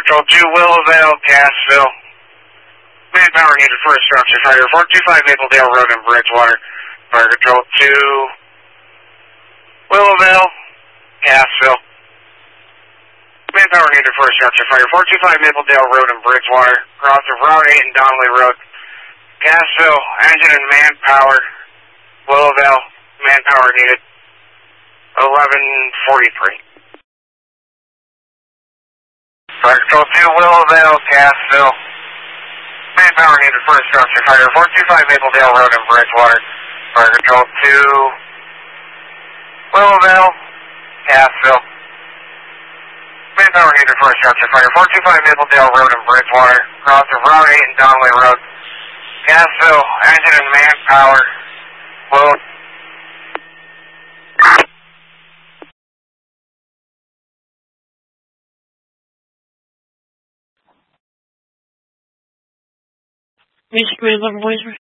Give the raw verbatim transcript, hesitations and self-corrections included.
Control two, Willowvale, Cassville. Manpower needed for a structure fire. four two five Mapledale Road in Bridgewater. Fire Control two, Willowvale, Cassville. Manpower needed for a structure fire. four two five Mapledale Road in Bridgewater. Cross of Route eight and Donnelly Road. Cassville, engine and manpower. Willowvale, manpower needed. eleven forty-three. Fire Control two, Willowvale, Cassville. Manpower needed for a structure fire. four two five Mapledale Road in Bridgewater. Fire Control two, Willowvale, Cassville. Manpower needed for a structure fire. four two five Mapledale Road in Bridgewater. Cross of Route eight and Donnelly Road. Cassville, engine and manpower. Willow. Basic Command eleven voice.